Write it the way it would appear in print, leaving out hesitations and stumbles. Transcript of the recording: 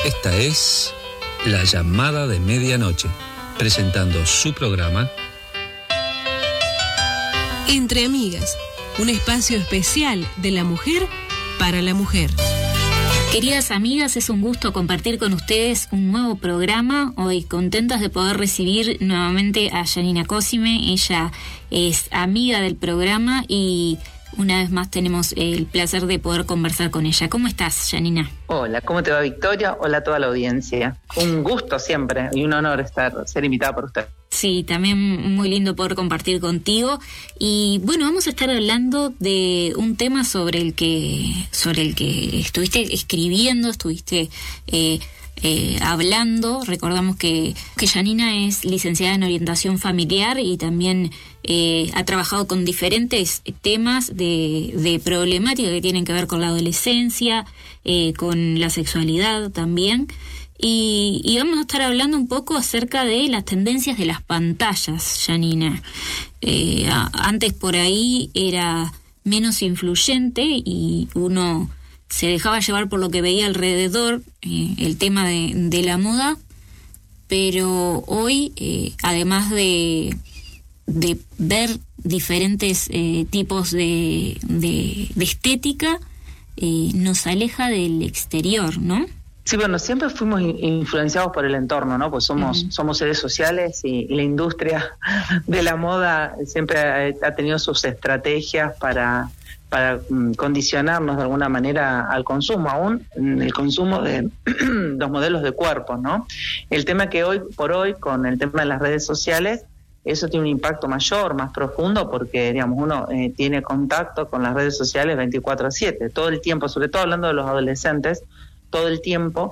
Esta es La Llamada de Medianoche, presentando su programa Entre Amigas, un espacio especial de la mujer para la mujer. Queridas amigas, es un gusto compartir con ustedes un nuevo programa. Hoy contentas de poder recibir nuevamente a Janina Cosime. Ella es amiga del programa y una vez más tenemos el placer de poder conversar con ella. ¿Cómo estás, Janina? Hola, ¿cómo te va, Victoria? Hola a toda la audiencia. Un gusto siempre y un honor ser invitada por usted. Sí, también muy lindo poder compartir contigo. Y bueno, vamos a estar hablando de un tema sobre el que estuviste escribiendo, estuviste hablando. Recordamos que Janina es licenciada en orientación familiar y también ha trabajado con diferentes temas de problemática que tienen que ver con la adolescencia, con la sexualidad también. Y vamos a estar hablando un poco acerca de las tendencias de las pantallas, Janina. Antes por ahí era menos influyente y uno se dejaba llevar por lo que veía alrededor, el tema de la moda, pero hoy, además de ver diferentes tipos de estética, nos aleja del exterior, ¿no? Sí, bueno, siempre fuimos influenciados por el entorno, ¿no? Pues somos seres sociales y la industria de la moda siempre ha tenido sus estrategias para condicionarnos de alguna manera al consumo, aún el consumo de los modelos de cuerpos, ¿no? El tema que hoy por hoy, con el tema de las redes sociales, eso tiene un impacto mayor, más profundo, porque digamos uno tiene contacto con las redes sociales 24/7, todo el tiempo, sobre todo hablando de los adolescentes, todo el tiempo